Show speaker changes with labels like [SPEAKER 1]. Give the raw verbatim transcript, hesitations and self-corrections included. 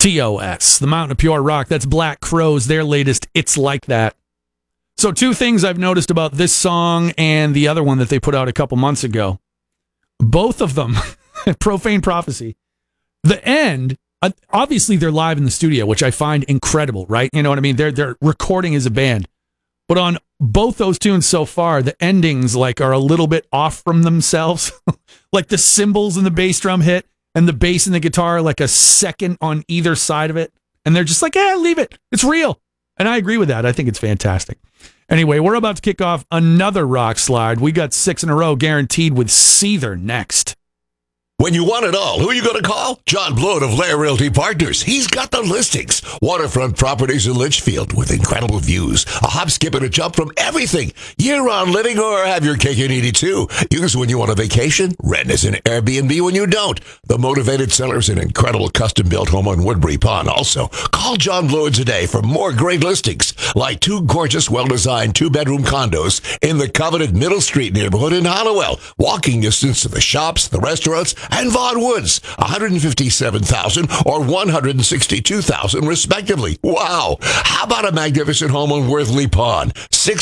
[SPEAKER 1] T O S, the Mountain of Pure Rock. That's Black Crowes, their latest It's Like That. So two things I've noticed about this song and the other one that they put out a couple months ago. Both of them, Profane Prophecy. The end, uh, obviously they're live in the studio, which I find incredible, right? You know what I mean? They're they're recording as a band. But on both those tunes so far, the endings like are a little bit off from themselves. Like the cymbals and the bass drum hit and the bass and the guitar like a second on either side of it. And they're just like, eh, leave it. It's real. And I agree with that. I think it's fantastic. Anyway, we're about to kick off another rock slide. We got six in a row guaranteed with Seether next.
[SPEAKER 2] When you want it all, who are you going to call? John Bloat of Lair Realty Partners. He's got the listings. Waterfront properties in Litchfield with incredible views. A hop, skip, and a jump from everything. Year-round living or have your cake and eat it too. Use when you want a vacation. Rent as an Airbnb when you don't. The motivated seller's an incredible custom-built home on Woodbury Pond. Also, call John Bloat today for more great listings. Like two gorgeous, well-designed two-bedroom condos in the coveted Middle Street neighborhood in Hollowell. Walking distance to the shops, the restaurants, and Vaughan Woods, one hundred fifty-seven thousand dollars or one hundred sixty-two thousand dollars respectively. Wow! How about a magnificent home on Worthley Pond? six